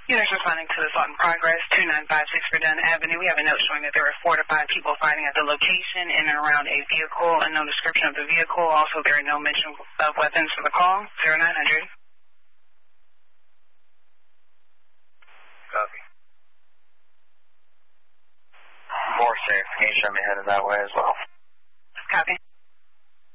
Units responding to assault in progress, 2956 Verdun Avenue. We have a note showing that there were 4 to 5 people fighting at the location in and around a vehicle. A no description of the vehicle. Also, there are no mention of weapons for the call. 0900. Copy. 4-6. Can you show me headed that way as well? Copy.